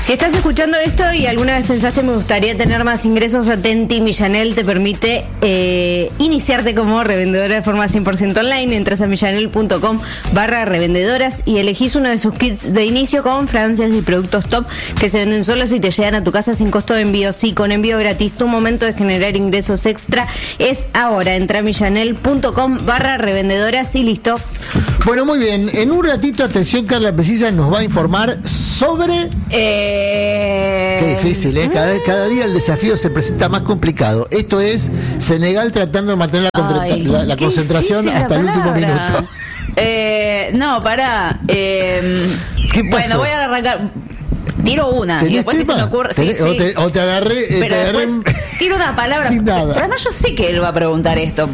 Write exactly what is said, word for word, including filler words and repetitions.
Si estás escuchando esto y alguna vez pensaste me gustaría tener más ingresos, Atenti Millanel te permite eh, iniciarte como revendedora de forma cien por ciento online. Entras a millanel.com barra revendedoras y elegís uno de sus kits de inicio con fragancias y productos top que se venden solos y te llegan a tu casa sin costo de envío. Sí, con envío gratis. Tu momento de generar ingresos extra es ahora. Entra a millanel.com barra revendedoras y listo. Bueno, muy bien. En un ratito, atención, Carla Precisa nos va a informar sobre... Eh... Qué difícil, ¿eh? Cada, cada día el desafío se presenta más complicado. Esto es Senegal tratando de mantener la, contra- Ay, la, la concentración hasta el último minuto. Eh, no, pará. Eh, ¿Qué pasó? bueno, voy a arrancar. Tiro una y después si se me ocurre. Sí, ¿Tenés, sí. O, te, o te agarré. eh, Pero te agarré después tiro una palabra. sin nada. Pero además yo sé que él va a preguntar esto.